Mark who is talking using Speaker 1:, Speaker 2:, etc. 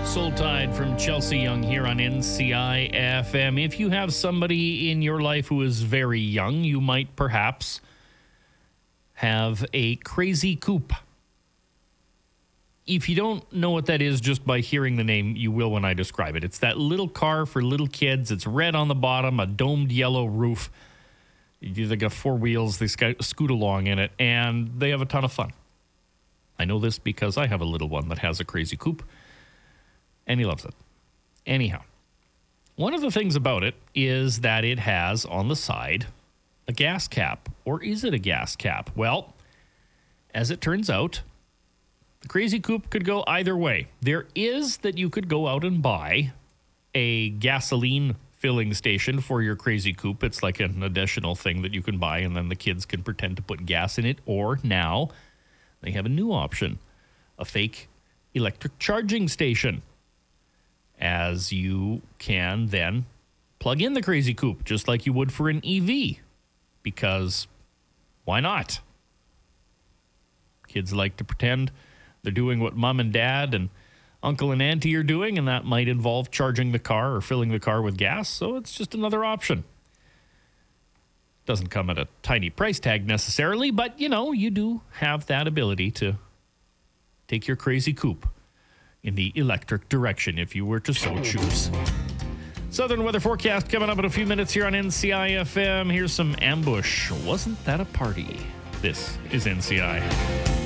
Speaker 1: Soul Tide from Chelsea Young here on NCI FM. If you have somebody in your life who is very young, you might perhaps have a crazy coupe. If you don't know what that is just by hearing the name, you will when I describe it. It's that little car for little kids. It's red on the bottom, a domed yellow roof. They got four wheels. They scoot along in it, and they have a ton of fun. I know this because I have a little one that has a crazy coupe, and he loves it. Anyhow, one of the things about it is that it has on the side a gas cap. Or is it a gas cap? Well, as it turns out, the crazy coupe could go either way. There is that you could go out and buy a gasoline filling station for your crazy coupe. It's like an additional thing that you can buy, and then the kids can pretend to put gas in it. Or now they have a new option, a fake electric charging station, as you can then plug in the crazy coupe just like you would for an EV, because why not? Kids like to pretend they're doing what mom and dad and uncle and auntie are doing, and that might involve charging the car or filling the car with gas, so it's just another option. Doesn't come at a tiny price tag necessarily, but, you know, you do have that ability to take your crazy coupe in the electric direction if you were to so choose. Southern weather forecast coming up in a few minutes here on NCI FM. Here's some Ambush. Wasn't that a party? This is NCI.